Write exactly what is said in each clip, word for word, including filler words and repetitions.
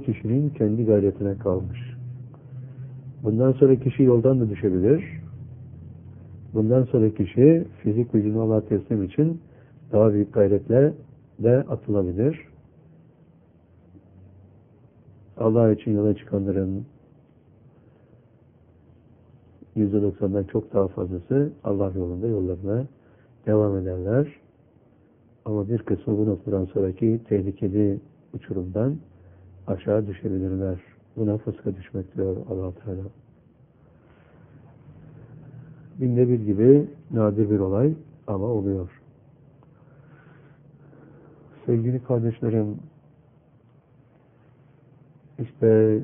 o kişinin kendi gayretine kalmış. Bundan sonra kişi yoldan da düşebilir. Bundan sonra kişi fizik gücünü Allah'a teslim için daha büyük gayretle de atılabilir. Allah için yola çıkanların yüzde doksandan çok daha fazlası Allah yolunda yollarına devam ederler. Ama bir kısmı bu noktadan sonraki tehlikeli uçurumdan aşağı düşebilirler. Buna fıska düşmek diyor Allah Teala. Binde bir gibi nadir bir olay ama oluyor. Sevgili kardeşlerim, işte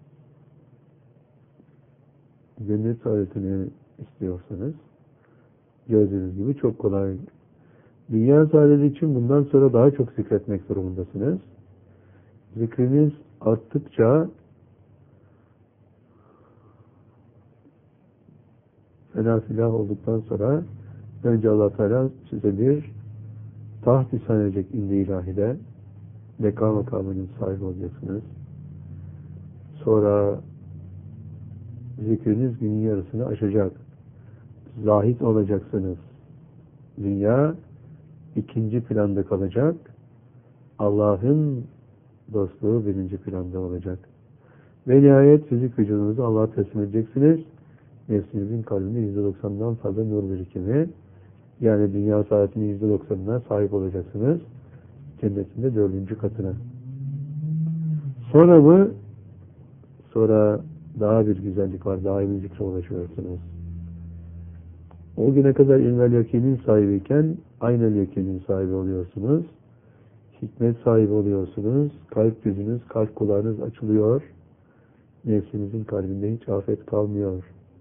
gönül saadetini istiyorsanız gördüğünüz gibi çok kolay. Dünya saadeti için bundan sonra daha çok zikretmek durumundasınız. Zikriniz arttıkça fena silah olduktan sonra önce Allah Teala size bir taht ihsan edecek indi ilahide. Beka makamının sahibi olacaksınız. Sonra zikriniz günün yarısını aşacak. Zahid olacaksınız. Dünya ikinci planda kalacak. Allah'ın dostluğu birinci planda olacak. Ve nihayet fizik vücudunuzu Allah'a teslim edeceksiniz. Nefsinizin kalbinde yüzde doksandan fazla nur birikimi, yani dünya saatinin yüzde doksanına sahip olacaksınız. Cennetinde dördüncü katına. Sonra mı? Sonra daha bir güzellik var. Daha iyi bir zikre ulaşıyorsunuz. O güne kadar ilmel yakinin sahibiyken aynel yakinin sahibi oluyorsunuz. Hikmet sahibi oluyorsunuz. Kalp gözünüz, kalp kulağınız açılıyor. Nefsinizin kalbinde hiç afet kalmıyor.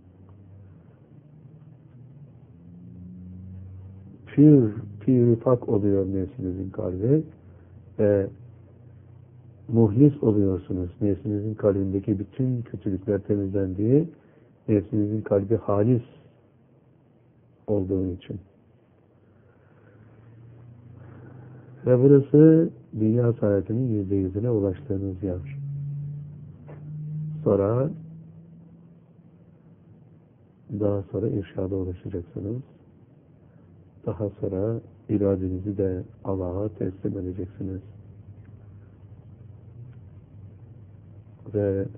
Pür, pür pak oluyor nefsinizin kalbi ve muhlis oluyorsunuz. Nefsinizin kalbindeki bütün kötülükler temizlendiği, nefsinizin kalbi halis olduğu için. Ve burası dünya saadetinin yüzde yüzüne ulaştığınız yer. Sonra daha sonra irşada ulaşacaksınız. Daha sonra iradenizi de Allah'a teslim edeceksiniz. Ve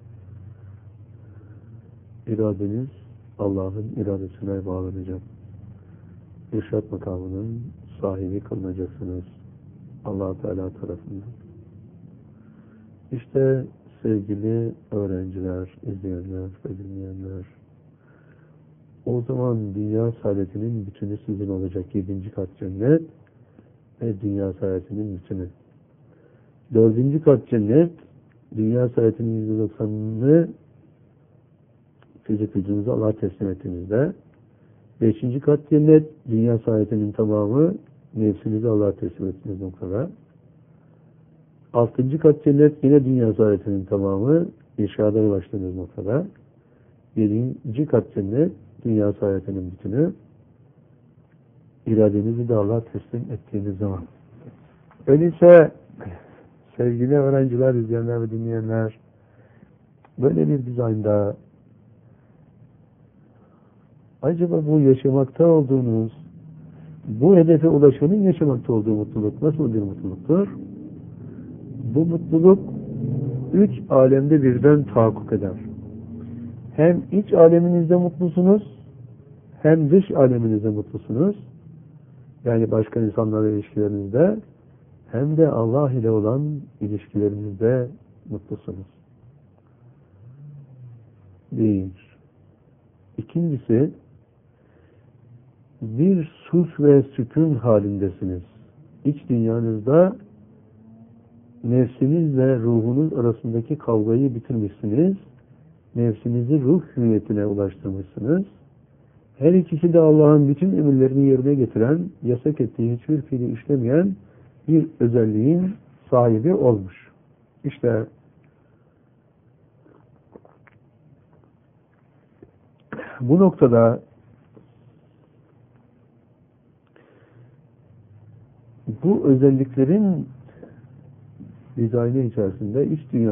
iradeniz Allah'ın iradesine bağlanacak. İrşad makamının sahibi kılınacaksınız Allah Teala tarafından. İşte sevgili öğrenciler, izleyenler ve dinleyenler, o zaman dünya saadetinin bütünü sizin olacak. Yedinci kat cennet ve dünya saadetinin bütünü. Dördüncü kat cennet, dünya saadetinin yüzde doksanını fizik vücudunuza Allah'a teslim ettiğinizde. Beşinci kat cennet, dünya saadetinin tamamı nefsinizi Allah'a teslim ettiğiniz noktada. Altıncı kat cennet, yine dünya saadetinin tamamı irşada ulaştığınız noktada. Yedinci kat cennet, dünya saadetinin bütünü, iradenizi de Allah'a teslim ettiğiniz zaman. Öyleyse sevgili öğrenciler, izleyenler ve dinleyenler, böyle bir dizaynda acaba bu yaşamakta olduğunuz, bu hedefe ulaşmanın yaşamakta olduğu mutluluk nasıl bir mutluluktur? Bu mutluluk üç alemde birden tahakkuk eder. Hem iç aleminizde mutlusunuz, hem dış aleminizde mutlusunuz. Yani başka insanlarla ilişkilerinizde, hem de Allah ile olan ilişkilerinizde mutlusunuz. Bir. İkincisi, bir sulh ve sükun halindesiniz. İç dünyanızda nefsinizle ruhunuz arasındaki kavgayı bitirmişsiniz. Nefsinizi ruh hüviyetine ulaştırmışsınız. Her ikisi de Allah'ın bütün emirlerini yerine getiren, yasak ettiği hiçbir fiili işlemeyen bir özelliğin sahibi olmuş. İşte bu noktada bu özelliklerin dizaynı içerisinde iç dünya